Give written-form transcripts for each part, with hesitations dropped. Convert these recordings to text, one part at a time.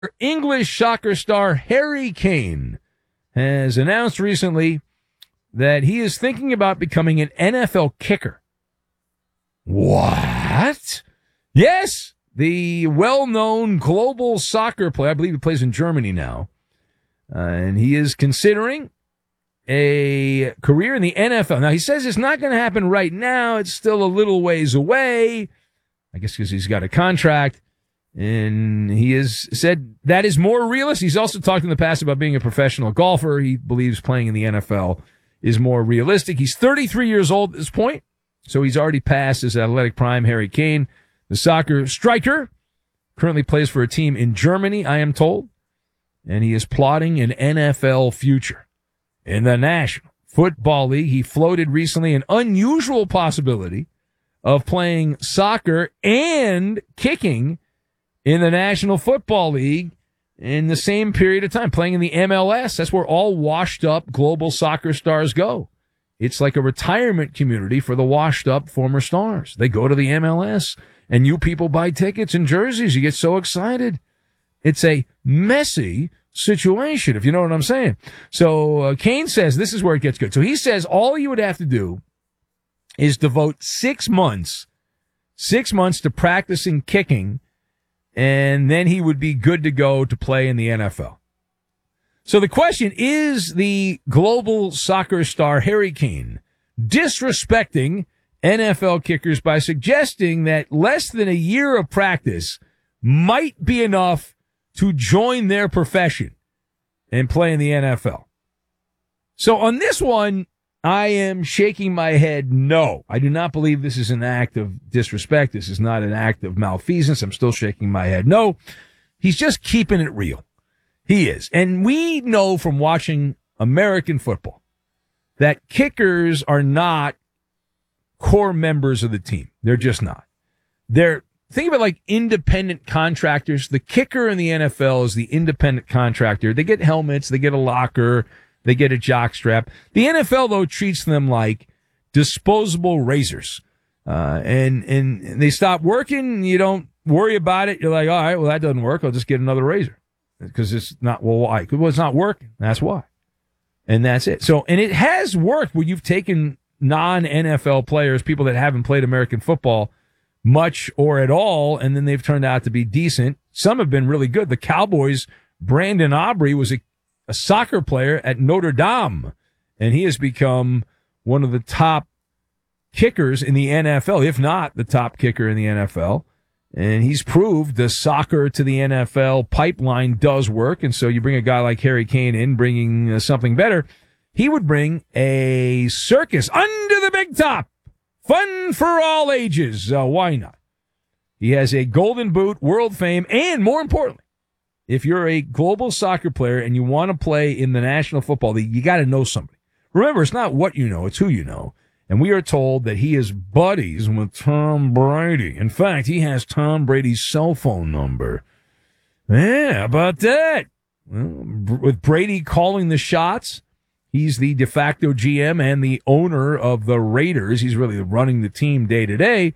English soccer star Harry Kane has announced recently that he is thinking about becoming an NFL kicker. What? Yes, the well-known global soccer player, I believe he plays in Germany now, and he is considering a career in the NFL. Now, he says it's not going to happen right now. It's still a little ways away, I guess because he's got a contract. And he has said that is more realistic. He's also talked in the past about being a professional golfer. He believes playing in the NFL is more realistic. He's 33 years old at this point, so he's already passed his athletic prime. Harry Kane, the soccer striker, currently plays for a team in Germany, I am told, and he is plotting an NFL future. In the National Football League, he floated recently an unusual possibility of playing soccer and kicking in the National Football League in the same period of time, playing in the MLS. That's where all washed-up global soccer stars go. It's like a retirement community for the washed-up former stars. They go to the MLS, and you people buy tickets and jerseys. You get so excited. It's a messy situation, if you know what I'm saying. So Kane says this is where it gets good. So he says all you would have to do is devote 6 months to practicing kicking, and then he would be good to go to play in the NFL. So the question is, the global soccer star Harry Kane disrespecting NFL kickers by suggesting that less than a year of practice might be enough to join their profession and play in the NFL. So on this one, I am shaking my head no. I do not believe this is an act of disrespect. This is not an act of malfeasance. I'm still shaking my head no. He's just keeping it real. He is. And we know from watching American football that kickers are not core members of the team. They're just not. Think about like independent contractors. The kicker in the NFL is the independent contractor. They get helmets. They get a locker. They get a jockstrap. The NFL, though, treats them like disposable razors. And they stop working. You don't worry about it. You're like, all right, well, that doesn't work. I'll just get another razor. Because it's not, well, why? Because it's not working. That's why. And that's it. So, and it has worked where you've taken non-NFL players, people that haven't played American football much or at all, and then they've turned out to be decent. Some have been really good. The Cowboys, Brandon Aubrey was a soccer player at Notre Dame, and he has become one of the top kickers in the NFL, if not the top kicker in the NFL. And he's proved the soccer to the NFL pipeline does work. And so you bring a guy like Harry Kane in, bringing something better. He would bring a circus under the big top. Fun for all ages. Why not? He has a golden boot, world fame, and more importantly, if you're a global soccer player and you want to play in the National Football League, you got to know somebody. Remember, it's not what you know, it's who you know. And we are told that he is buddies with Tom Brady. In fact, he has Tom Brady's cell phone number. Yeah, how about that? Well, with Brady calling the shots, he's the de facto GM and the owner of the Raiders. He's really running the team day to day.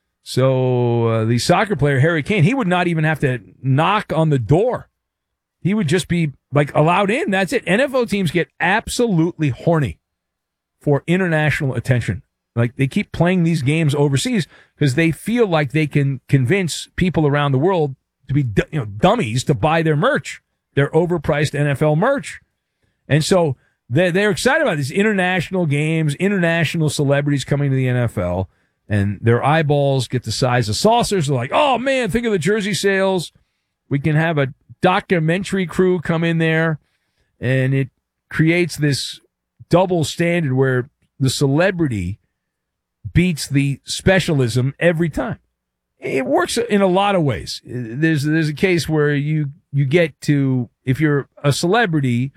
So the soccer player, Harry Kane, he would not even have to knock on the door. He would just be like allowed in. That's it. NFL teams get absolutely horny for international attention. Like they keep playing these games overseas because they feel like they can convince people around the world to be dummies to buy their merch, their overpriced NFL merch. And so they're excited about these international games, international celebrities coming to the NFL. And their eyeballs get the size of saucers. They're like, oh, man, think of the jersey sales. We can have a documentary crew come in there. And it creates this double standard where the celebrity beats the specialism every time. It works in a lot of ways. There's a case where you get to, if you're a celebrity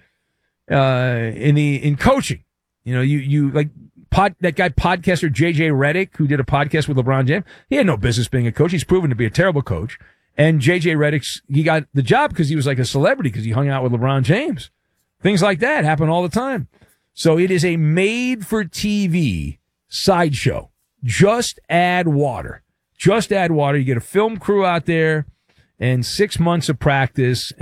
in coaching, you like, that guy podcaster JJ Redick, who did a podcast with LeBron James, he had no business being a coach. He's proven to be a terrible coach. And JJ Redick, he got the job because he was like a celebrity because he hung out with LeBron James. Things like that happen all the time. So it is a made-for-TV sideshow. Just add water. You get a film crew out there, and 6 months of practice